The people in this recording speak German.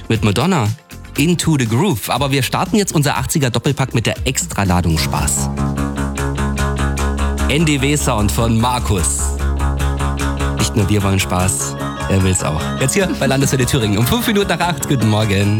mit Madonna. Into the Groove. Aber wir starten jetzt unser 80er Doppelpack mit der Extraladung Spaß. NDW-Sound von Markus. Nicht nur wir wollen Spaß, er will's auch. Jetzt hier bei Landeswelle Thüringen um 5 Minuten nach 8. Guten Morgen.